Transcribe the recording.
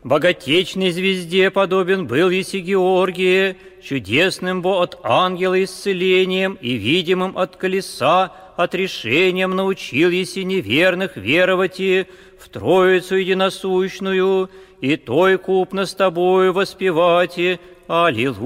Богатечной звезде подобен был еси Георгие, чудесным бо от ангела исцелением и видимым от колеса отрешением научил еси неверных веровати в Троицу единосущную, и той купно с тобою воспевати. Аллилуйя.